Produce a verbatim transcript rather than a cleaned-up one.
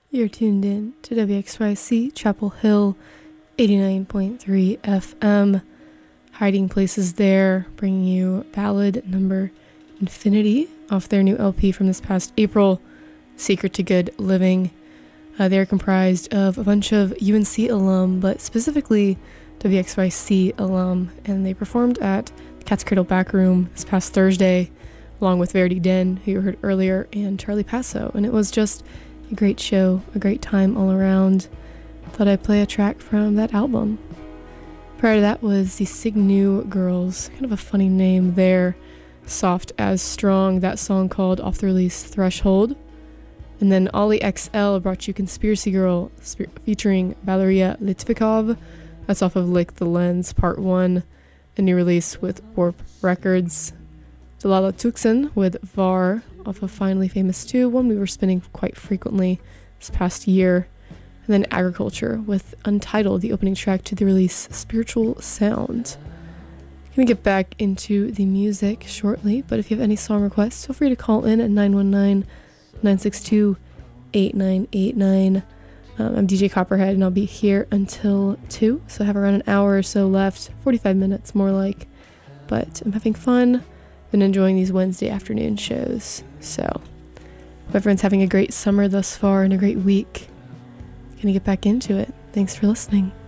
You're tuned in to W X Y C Chapel Hill, eighty-nine point three F M. Hiding Places there, bringing you ballad number Infinity off their new L P from this past April, Secret to Good Living. Uh, they're comprised of a bunch of U N C alum, but specifically W X Y C alum, and they performed at the Cat's Cradle Back Room this past Thursday, along with Verity Den, who you heard earlier, and Charlie Passo, and it was just a great show, a great time all around. Thought I'd play a track from that album. Prior to that was the Signu Girls, kind of a funny name there, Soft as Strong, that song called off the release Threshold. And then Ollie X L brought you Conspiracy Girl spe- featuring Valeria Litvikov. That's off of Lick the Lens Part one, a new release with Warp Records. Delilah Tuxen with Var off of Finally Famous two, one we were spinning quite frequently this past year. And then Agriculture with Untitled, the opening track to the release Spiritual Sound. I'm going to get back into the music shortly, but if you have any song requests, feel free to call in at nine one nine, nine six two, eight nine eight nine. Um, I'm D J Copperhead, and I'll be here until two, so I have around an hour or so left, forty-five minutes more like. But I'm having fun and enjoying these Wednesday afternoon shows. So, hope everyone's having a great summer thus far and a great week. Gonna get back into it. Thanks for listening.